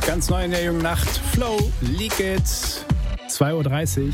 Ganz neu in der jungen Nacht. Flow, Leak It. 2.30 Uhr.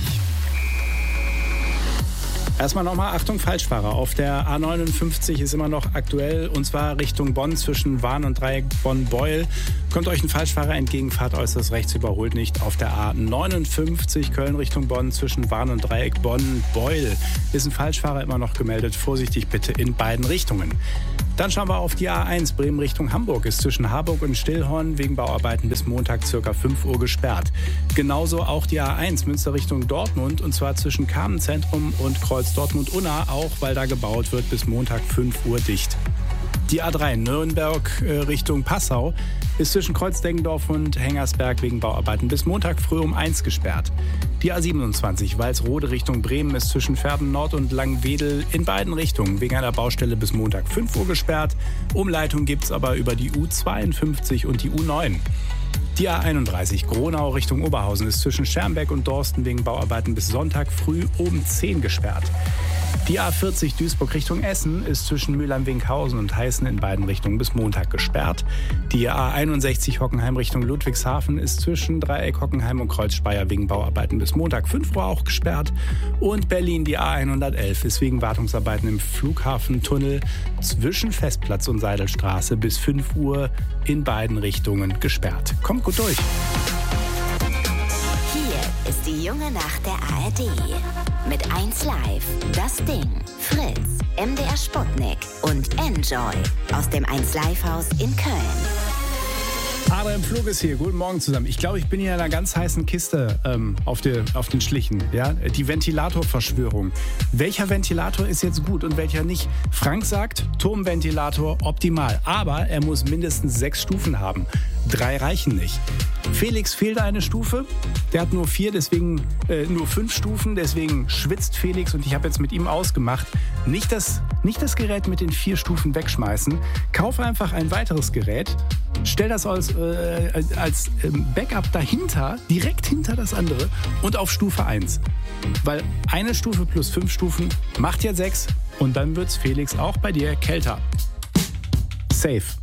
Erstmal nochmal, Achtung, Falschfahrer. Auf der A59 ist immer noch aktuell, und zwar Richtung Bonn zwischen Wahn und Dreieck Bonn-Beul. Kommt euch ein Falschfahrer entgegen, fahrt äußerst rechts, überholt nicht. Auf der A59 Köln Richtung Bonn zwischen Wahn und Dreieck Bonn-Beul ist ein Falschfahrer immer noch gemeldet. Vorsichtig bitte in beiden Richtungen. Dann schauen wir auf die A1 Bremen Richtung Hamburg. Ist zwischen Harburg und Stillhorn wegen Bauarbeiten bis Montag ca. 5 Uhr gesperrt. Genauso auch die A1 Münster Richtung Dortmund, und zwar zwischen Carmenzentrum und Kreuz Dortmund-Unna, auch weil da gebaut wird, bis Montag 5 Uhr dicht. Die A3 Nürnberg Richtung Passau ist zwischen Kreuz-Deggendorf und Hengersberg wegen Bauarbeiten bis Montag früh um 1 gesperrt. Die A27 Walsrode Richtung Bremen ist zwischen Verden Nord und Langwedel in beiden Richtungen wegen einer Baustelle bis Montag 5 Uhr gesperrt. Umleitung gibt's aber über die U52 und die U9. Die A31 Gronau Richtung Oberhausen ist zwischen Schermbeck und Dorsten wegen Bauarbeiten bis Sonntag früh um 10 gesperrt. Die A40 Duisburg Richtung Essen ist zwischen Mülheim-Winkhausen und Heißen in beiden Richtungen bis Montag gesperrt. Die A61 Hockenheim Richtung Ludwigshafen ist zwischen Dreieck Hockenheim und Kreuzspeyer wegen Bauarbeiten bis Montag 5 Uhr auch gesperrt. Und Berlin, die A111 ist wegen Wartungsarbeiten im Flughafentunnel zwischen Festplatz und Seidelstraße bis 5 Uhr in beiden Richtungen gesperrt. Kommt gut durch. Hier ist die junge Nacht der ARD. Mit 1 Live, Das Ding, Fritz, MDR Sputnik und Enjoy aus dem 1 Live Haus in Köln. Adrian Pflug ist hier. Guten Morgen zusammen. Ich glaube, ich bin hier in einer ganz heißen Kiste auf den Schlichen. Ja? Die Ventilatorverschwörung. Welcher Ventilator ist jetzt gut und welcher nicht? Frank sagt, Turmventilator optimal. Aber er muss mindestens 6 Stufen haben. 3 reichen nicht. Felix fehlt eine Stufe. Der hat nur 4, deswegen nur 5 Stufen. Deswegen schwitzt Felix, und ich habe jetzt mit ihm ausgemacht, nicht das Gerät mit den 4 Stufen wegschmeißen. Kauf einfach ein weiteres Gerät. Stell das als Backup dahinter, direkt hinter das andere, und auf Stufe 1. Weil eine Stufe plus 5 Stufen macht ja 6, und dann wird's Felix auch bei dir kälter. Safe.